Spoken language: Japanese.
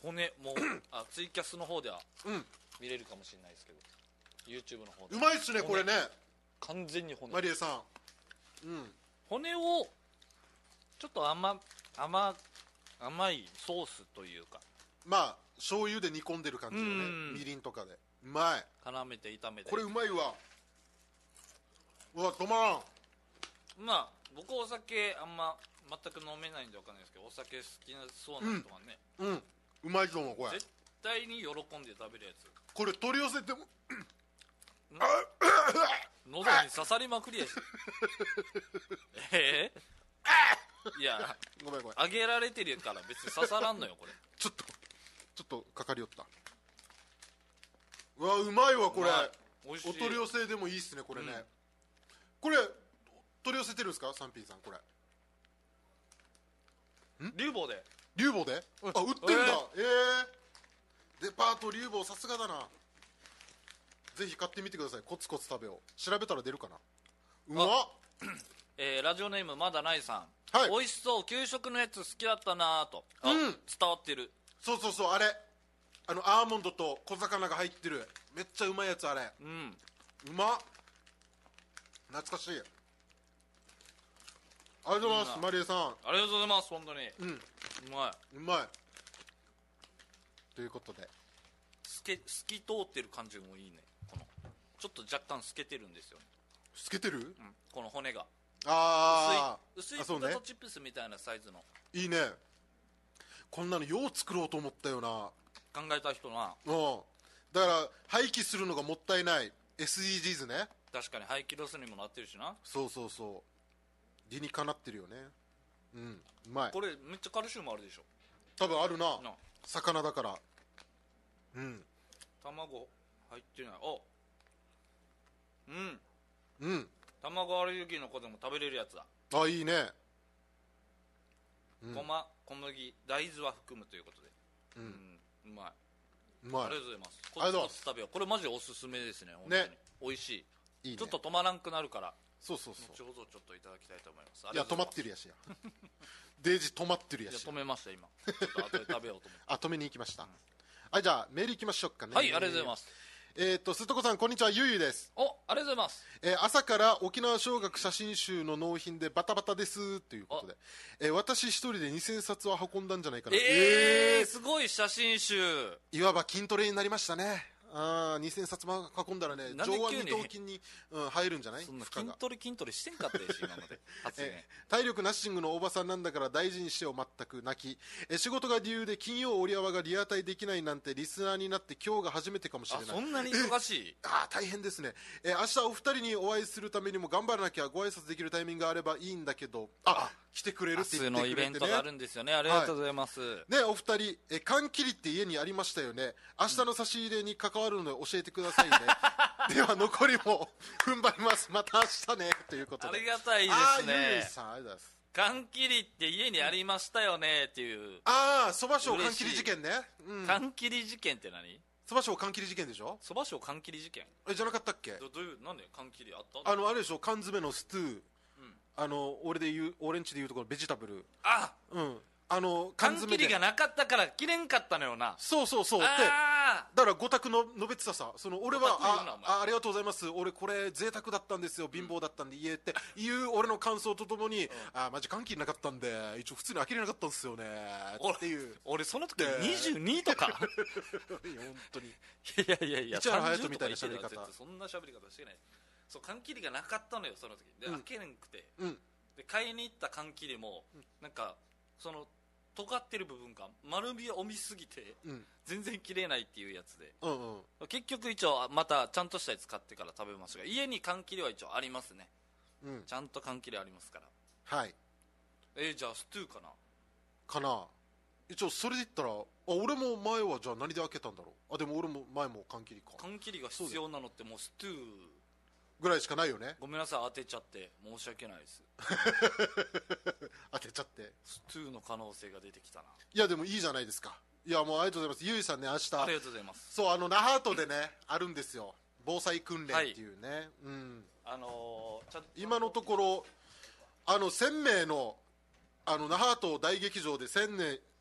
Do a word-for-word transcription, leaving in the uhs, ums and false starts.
骨もうあツイキャスの方ではうん見れるかもしれないですけど、 YouTube の方でうまいっすねこれね。 完全に骨マリエさん、うん、 骨をちょっと甘甘甘いソースというかまあ醤油で煮込んでる感じよね、みりんとかでうまい。 絡めて炒めてこれうまいわ。うわ止まらん。 まあ僕お酒あんま全く飲めないんで分かんないですけど、お酒好きなそうな人はね、 うん、うまいと思うこれ。 絶対に喜んで食べるやつ。 これ取り寄せても喉に刺さりまくりやしえー、いやごめんごめん、 揚げられてるから別に刺さらんのよこれちょっとちょっとかかりよった。うわうまいわこれ。 美味しい。 お取り寄せでもいいっすねこれね、うん、これ取り寄せてるんですかサンピーさん。これ龍坊で龍坊で、うん、あ売ってるんだ。えー、えー、デパート龍坊さすがだな。ぜひ買ってみてください。コツコツ食べよう。調べたら出るかな。うまっえー、ラジオネームまだないさん、 はい、 美味しそう、給食のやつ好きだったなぁと、あ、 うん、 伝わってる。 そうそうそう、あれあのアーモンドと小魚が入ってるめっちゃうまいやつあれ、 うん、 うまっ、懐かしい。ありがとうございます、マリエさん。 ありがとうございます。本当に、うん、うまい、 うまいということで透け透き通ってる感じもいいね。このちょっと若干透けてるんですよね。 透けてる、うん、 この骨があ薄い薄いポテトチップスみたいなサイズの、ね、 いいね。こんなのよう作ろうと思ったよな、 考えた人な。 うん、だから廃棄するのがもったいない エスディージーズ ね。 確かに廃棄ロスにもなってるしな。 そうそうそう、理にかなってるよね。うん、うまい。 これめっちゃカルシウムあるでしょ。 多分あるな、 な魚だから。うん、 卵入ってない。おうんうん、 卵アレルギーの子でも食べれるやつだ。 あ、いいね。 うん、ごま、小麦、大豆は含むということで、 うん、うん、 うまい、 うまい。 ありがとうございます。 ありがとうございます。 食べよう。これマジでおすすめですね。本当にね、 美味しい。 いいね、 ちょっと止まらんくなるから。 そうそうそう、 後ほどちょっといただきたいと思います。 いや止まってるやしやデイジ止まってるやし。 いや止めました今。ちょっと後で食べようと思ってあ、止めに行きました、うん、はい、じゃあメール行きましょうかね。 はい、ありがとうございます。 えー、っとすっとこさんこんにちは、ゆうゆうです。 お、ありがとうございます。 えー、朝から沖縄小学写真集の納品でバタバタですということで、えー、私一人でにせんさつは運んだんじゃないかな。 えー、えー、すごい写真集。 いわば筋トレになりましたね。あにせんさつも運んだらね、上腕二頭筋に、うん、入るんじゃない。 そんな筋トレ筋トレしてんかったでし今まで発言、 えー、体力ナッシングのおばさんなんだから大事にしてよ、全く泣き、えー、仕事が理由で金曜折り合わがリアタイできないなんてリスナーになって今日が初めてかもしれない。 あ、そんなに忙しい。 えー、あ大変ですね、えー、明日お二人にお会いするためにも頑張らなきゃ、ご挨拶できるタイミングがあればいいんだけど、あ来てくれるって言ってくれて、ね、 明日のイベントがあるんですよね。ありがとうございます、はい、 ね、お二人、え缶切りって家にありましたよね。明日の差し入れに関わるので教えてくださいねでは残りも踏ん張ります、また明日ねということで。 ありがたいですね。 あゆうさん、ありがとうございます。 缶切りって家にありましたよねっていう。 ああ、そば賞缶切り事件ね、 うん、缶切り事件って何。 そば賞缶切り事件でしょ。 そば賞缶切り事件えじゃなかったっけ。 どどういう、なんで缶切りあった。 あのあれでしょ、缶詰のストゥー、うん、あの俺で言う俺んちで言うところベジタブル。 あうんあの缶切りがなかったから切れんかったのよな。 そうそうそう。でだから五択の述べてたさ、その俺は あ, あ, ありがとうございます、俺これ贅沢だったんですよ、貧乏だったんで家っていう俺の感想とともに、うん、あマジ缶切りなかったんで一応普通に開けれなかったんですよねっていう。 俺その時にじゅうにとか本当にいやいやいや市原隼人みたいな喋り方、 そんな喋り方してない。そう缶切りがなかったのよその時で、うん、開けれんくて、 うん、で買いに行った缶切りも、うん、なんかその尖ってる部分が丸みを帯みすぎて、うん、全然切れないっていうやつで、 うんうん、 結局一応またちゃんとしたやつ買ってから食べましたが、家に缶切りは一応ありますね、うん、ちゃんと缶切りありますから。 はい。 えー、じゃあストゥーかなかな。一応それで言ったら、あ俺も前はじゃあ何で開けたんだろう。あでも俺も前も缶切りか。 缶切りが必要なのってもうストゥーぐらいしかないよね。 ごめんなさい当てちゃって申し訳ないです当てちゃってストゥーの可能性が出てきたな。 いやでもいいじゃないですか。いやもうありがとうございます。ゆいさんね、明日ありがとうございます。 そうあの那覇島でねあるんですよ、防災訓練っていうね、はい、うん、 あのー、ちゃ今のところあのせんめいのあの那覇島大劇場でせんめい